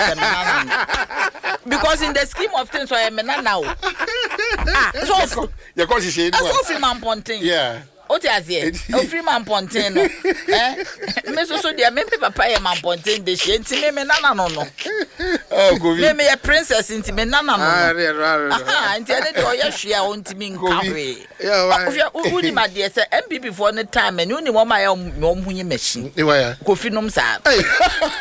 Because in the scheme of things, I am now. So your course is saying, so free man ponting. Yeah. What is it? Oh, free man ponting. So dear, maybe papa man ponting the shade to me, no. Oh, go me a princess into me, no. And tell it all your share on to me. Yeah, who my dear, sir, MP before the time, and only one my own machine. Why? Coffee, no, sir.